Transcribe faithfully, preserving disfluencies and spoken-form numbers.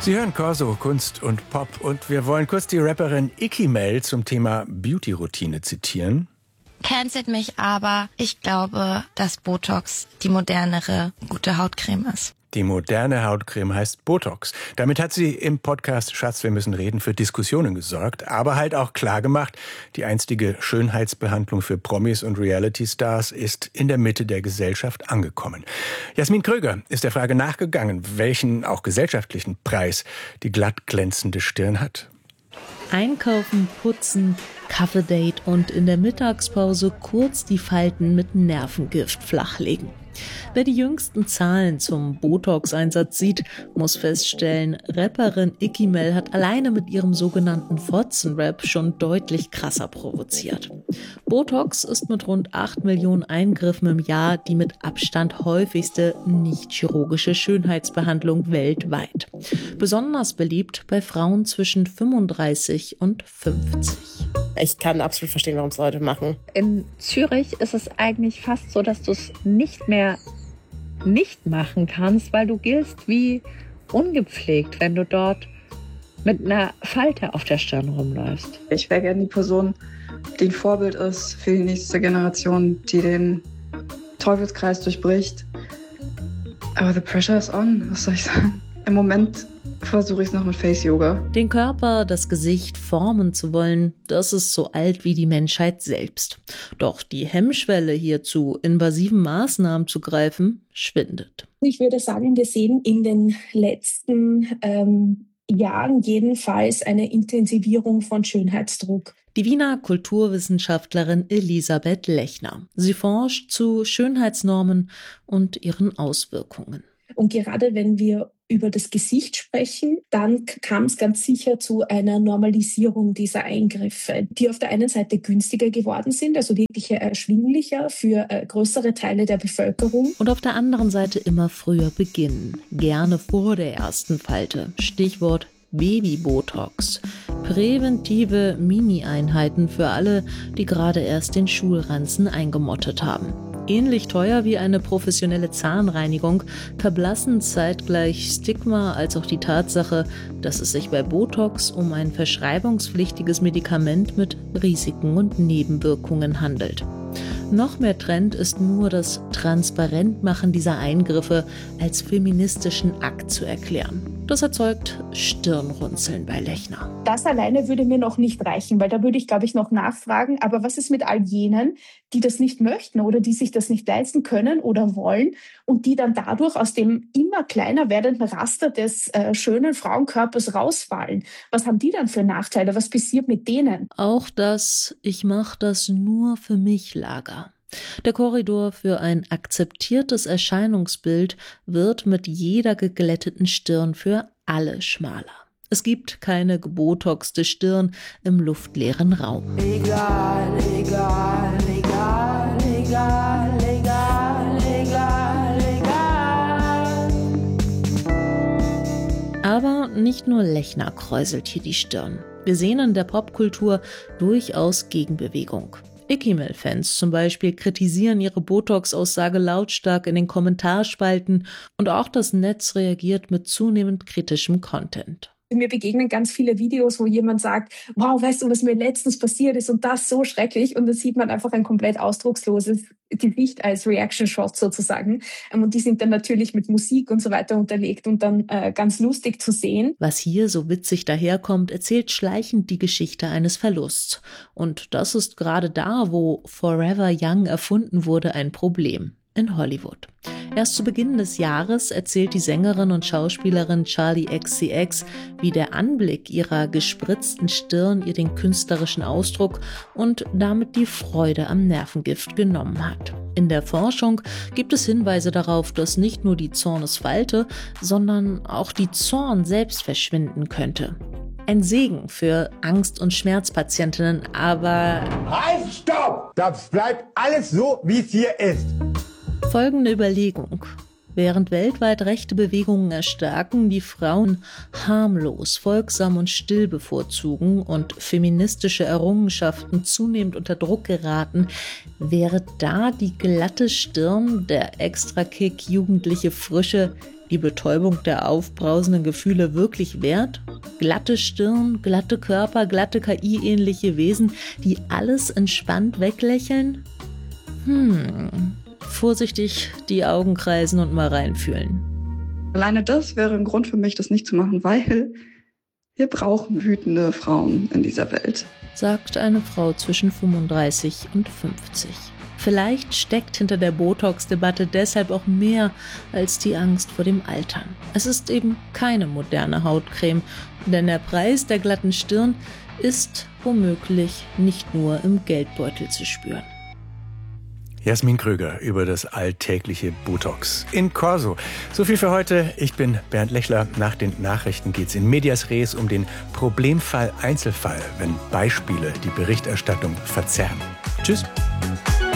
Sie hören Corso, Kunst und Pop und wir wollen kurz die Rapperin Icky Mel zum Thema Beauty-Routine zitieren. Cancelt mich, aber ich glaube, dass Botox die modernere, gute Hautcreme ist. Die moderne Hautcreme heißt Botox. Damit hat sie im Podcast Schatz, wir müssen reden für Diskussionen gesorgt, aber halt auch klargemacht, die einstige Schönheitsbehandlung für Promis und Reality-Stars ist in der Mitte der Gesellschaft angekommen. Jasmin Kröger ist der Frage nachgegangen, welchen auch gesellschaftlichen Preis die glatt glänzende Stirn hat. Einkaufen, putzen, Kaffeedate und in der Mittagspause kurz die Falten mit Nervengift flachlegen. Wer die jüngsten Zahlen zum Botox-Einsatz sieht, muss feststellen, Rapperin Icky Mel hat alleine mit ihrem sogenannten Fotzenrap schon deutlich krasser provoziert. Botox ist mit rund acht Millionen Eingriffen im Jahr die mit Abstand häufigste nicht-chirurgische Schönheitsbehandlung weltweit. Besonders beliebt bei Frauen zwischen fünfunddreißig und fünfzig. Ich kann absolut verstehen, warum es Leute machen. In Zürich ist es eigentlich fast so, dass du es nicht mehr nicht machen kannst, weil du giltst wie ungepflegt, wenn du dort mit einer Falte auf der Stirn rumläufst. Ich wäre gerne die Person, die ein Vorbild ist für die nächste Generation, die den Teufelskreis durchbricht. Aber the pressure is on, was soll ich sagen? Im Moment versuche ich es noch mit Face-Yoga. Den Körper, das Gesicht formen zu wollen, das ist so alt wie die Menschheit selbst. Doch die Hemmschwelle, hier zu invasiven Maßnahmen zu greifen, schwindet. Ich würde sagen, wir sehen in den letzten ähm, Jahren jedenfalls eine Intensivierung von Schönheitsdruck. Die Wiener Kulturwissenschaftlerin Elisabeth Lechner. Sie forscht zu Schönheitsnormen und ihren Auswirkungen. Und gerade wenn wir über das Gesicht sprechen, dann kam es ganz sicher zu einer Normalisierung dieser Eingriffe, die auf der einen Seite günstiger geworden sind, also wirklich erschwinglicher für äh, größere Teile der Bevölkerung. Und auf der anderen Seite immer früher beginnen, gerne vor der ersten Falte. Stichwort Baby-Botox. Präventive Mini-Einheiten für alle, die gerade erst den Schulranzen eingemottet haben. Ähnlich teuer wie eine professionelle Zahnreinigung verblassen zeitgleich Stigma als auch die Tatsache, dass es sich bei Botox um ein verschreibungspflichtiges Medikament mit Risiken und Nebenwirkungen handelt. Noch mehr Trend ist nur das Transparentmachen dieser Eingriffe als feministischen Akt zu erklären. Das erzeugt Stirnrunzeln bei Lechner. Das alleine würde mir noch nicht reichen, weil da würde ich, glaube ich, noch nachfragen, aber was ist mit all jenen, die das nicht möchten oder die sich das nicht leisten können oder wollen und die dann dadurch aus dem immer kleiner werdenden Raster des äh, schönen Frauenkörpers rausfallen? Was haben die dann für Nachteile? Was passiert mit denen? Auch das Ich mach das nur für mich Lager. Der Korridor für ein akzeptiertes Erscheinungsbild wird mit jeder geglätteten Stirn für alle schmaler. Es gibt keine gebotoxte Stirn im luftleeren Raum. Egal, egal, egal, egal, egal, egal, egal. Aber nicht nur Lechner kräuselt hier die Stirn. Wir sehen in der Popkultur durchaus Gegenbewegung. Icky Mel-Fans zum Beispiel kritisieren ihre Botox-Aussage lautstark in den Kommentarspalten und auch das Netz reagiert mit zunehmend kritischem Content. Mir begegnen ganz viele Videos, wo jemand sagt, wow, weißt du, was mir letztens passiert ist und das so schrecklich. Und dann sieht man einfach ein komplett ausdrucksloses Gesicht als Reaction-Shot sozusagen. Und die sind dann natürlich mit Musik und so weiter unterlegt und dann äh, ganz lustig zu sehen. Was hier so witzig daherkommt, erzählt schleichend die Geschichte eines Verlusts. Und das ist gerade da, wo Forever Young erfunden wurde, ein Problem. In Hollywood. Erst zu Beginn des Jahres erzählt die Sängerin und Schauspielerin Charli X C X, wie der Anblick ihrer gespritzten Stirn ihr den künstlerischen Ausdruck und damit die Freude am Nervengift genommen hat. In der Forschung gibt es Hinweise darauf, dass nicht nur die Zornesfalte, sondern auch die Zorn selbst verschwinden könnte. Ein Segen für Angst- und Schmerzpatientinnen, aber... Halt, stopp! Das bleibt alles so, wie es hier ist. Folgende Überlegung. Während weltweit rechte Bewegungen erstarken, die Frauen harmlos, folgsam und still bevorzugen und feministische Errungenschaften zunehmend unter Druck geraten, wäre da die glatte Stirn, der Extrakick, jugendliche Frische die Betäubung der aufbrausenden Gefühle wirklich wert? Glatte Stirn, glatte Körper, glatte K I-ähnliche Wesen, die alles entspannt weglächeln? Hm, vorsichtig die Augen kreisen und mal reinfühlen. Alleine das wäre ein Grund für mich, das nicht zu machen, weil wir brauchen wütende Frauen in dieser Welt, sagt eine Frau zwischen fünfunddreißig und fünfzig. Vielleicht steckt hinter der Botox-Debatte deshalb auch mehr als die Angst vor dem Altern. Es ist eben keine moderne Hautcreme, denn der Preis der glatten Stirn ist womöglich nicht nur im Geldbeutel zu spüren. Jasmin Krüger über das alltägliche Botox in Corso. So viel für heute. Ich bin Bernd Lechler. Nach den Nachrichten geht's in Medias Res um den Problemfall Einzelfall, wenn Beispiele die Berichterstattung verzerren. Tschüss.